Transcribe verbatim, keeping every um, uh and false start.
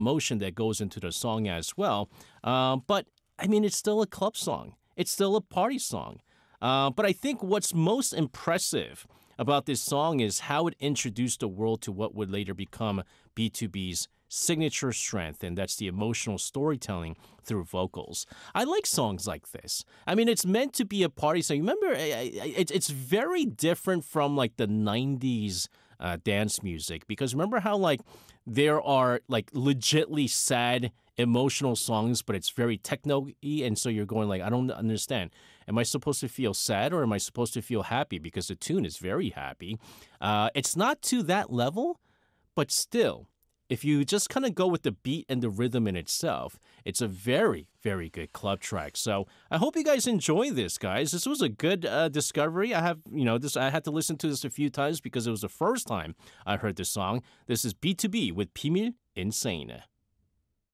emotion that goes into the song as well. Uh, but I mean, it's still a club song. It's still a party song. Uh, but I think what's most impressive about this song is how it introduced the world to what would later become B two B's signature strength, and that's the emotional storytelling through vocals. I like songs like this. I mean, it's meant to be a party song. Remember, it's it's very different from like the nineties uh, dance music, because remember how like there are like legitly sad emotional songs, but it's very techno-y, and so you're going like, I don't understand. Am I supposed to feel sad or am I supposed to feel happy? Because the tune is very happy. Uh, it's not to that level, but still, if you just kind of go with the beat and the rhythm in itself, it's a very, very good club track. So I hope you guys enjoy this, guys. This was a good uh, discovery. I have, you know, this. I had to listen to this a few times because it was the first time I heard this song. This is B two B with Pimil Insane.